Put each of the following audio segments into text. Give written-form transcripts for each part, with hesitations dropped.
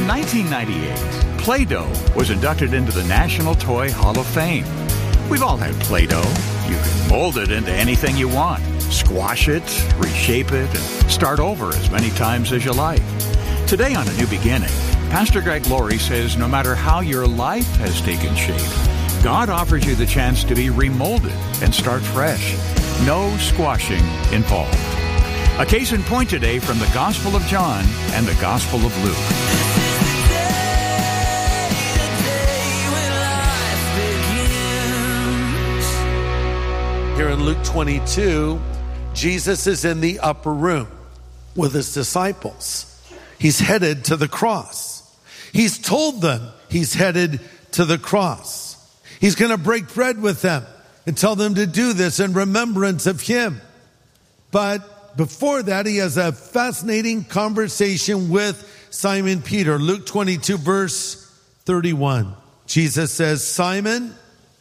In 1998, Play-Doh was inducted into the National Toy Hall of Fame. We've all had Play-Doh. You can mold it into anything you want, squash it, reshape it, and start over as many times as you like. Today on A New Beginning, Pastor Greg Laurie says no matter how your life has taken shape, God offers you the chance to be remolded and start fresh. No squashing involved. A case in point today from the Gospel of John and the Gospel of Luke. Here in Luke 22, Jesus is in the upper room with his disciples. He's headed to the cross. He's told them he's headed to the cross. He's going to break bread with them and tell them to do this in remembrance of him. But before that, he has a fascinating conversation with Simon Peter. Luke 22, verse 31. Jesus says, Simon,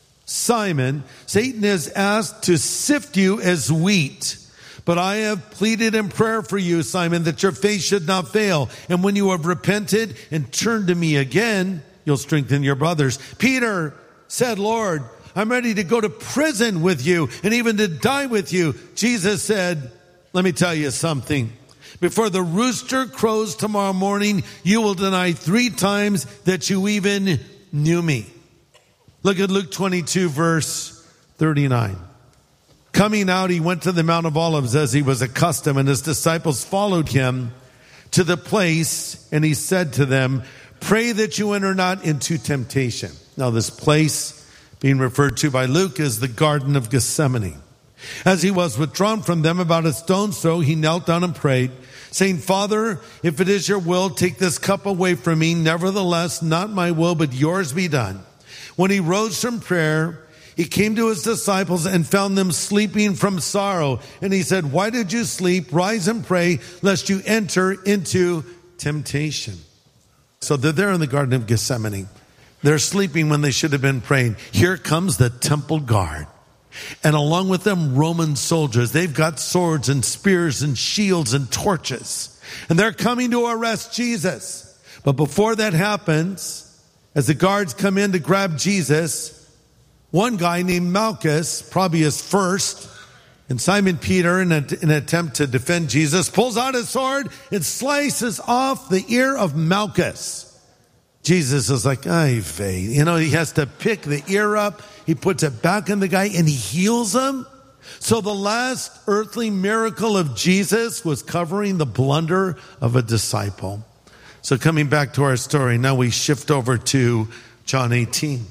Simon, Satan is asked to sift you as wheat. But I have pleaded in prayer for you, Simon, that your faith should not fail. And when you have repented and turned to me again, you'll strengthen your brothers. Peter said, Lord, I'm ready to go to prison with you and even to die with you. Jesus said, let me tell you something. Before the rooster crows tomorrow morning, you will deny 3 times that you even knew me. Look at Luke 22, verse 39. Coming out, he went to the Mount of Olives as he was accustomed, and his disciples followed him to the place, and he said to them, pray that you enter not into temptation. Now, this place being referred to by Luke is the Garden of Gethsemane. As he was withdrawn from them about a stone's throw, he knelt down and prayed, saying, Father, if it is your will, take this cup away from me. Nevertheless, not my will, but yours be done. When he rose from prayer, he came to his disciples and found them sleeping from sorrow. And he said, why did you sleep? Rise and pray, lest you enter into temptation. So they're there in the Garden of Gethsemane. They're sleeping when they should have been praying. Here comes the temple guard. And along with them, Roman soldiers. They've got swords and spears and shields and torches. And they're coming to arrest Jesus. But before that happens, as the guards come in to grab Jesus, one guy named Malchus, probably his first, and Simon Peter, in an attempt to defend Jesus, pulls out his sword and slices off the ear of Malchus. Jesus is like, ay vey. He has to pick the ear up. He puts it back in the guy and he heals him. So the last earthly miracle of Jesus was covering the blunder of a disciple. So coming back to our story, now we shift over to John 18.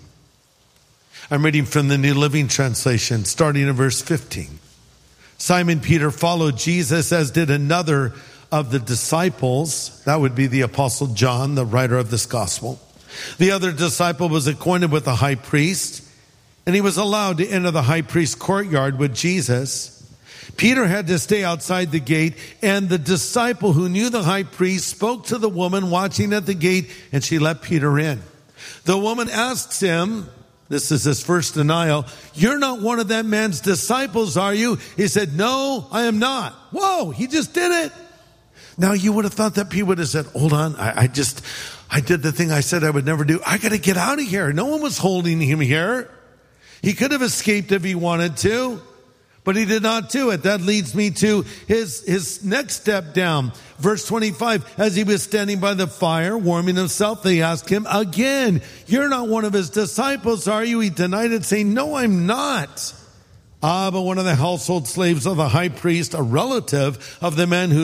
I'm reading from the New Living Translation, starting in verse 15. Simon Peter followed Jesus, as did another of the disciples. That would be the Apostle John, the writer of this gospel. The other disciple was acquainted with the high priest, and he was allowed to enter the high priest's courtyard with Jesus. Peter had to stay outside the gate, and the disciple who knew the high priest spoke to the woman watching at the gate, and she let Peter in. The woman asks him, this is his first denial, you're not one of that man's disciples, are you? He said, no, I am not. Whoa, he just did it. Now you would have thought that Peter would have said, hold on, I did the thing I said I would never do. I got to get out of here. No one was holding him here. He could have escaped if he wanted to, but he did not do it. That leads me to his next step down. Verse 25, as he was standing by the fire, warming himself, they asked him again, you're not one of his disciples, are you? He denied it, saying, no, I'm not. But one of the household slaves of the high priest, a relative of the man who